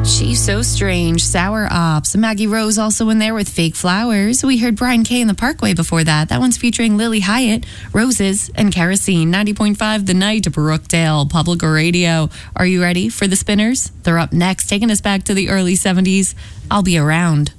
She's So Strange, Sour Ops. Maggie Rose also in there with Fake Flowers. We heard Brian Kay in the Parkway before that. That one's featuring Lily Hyatt, Roses, and Kerosene. 90.5 The Night, Brookdale Public Radio. Are you ready for the Spinners? They're up next, taking us back to the early 70s. I'll Be Around.